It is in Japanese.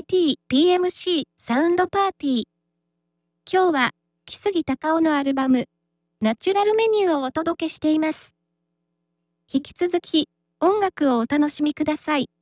PMC サウンドパーティー。今日は、木杉隆夫のアルバム、ナチュラルメニューをお届けしています。引き続き、音楽をお楽しみください。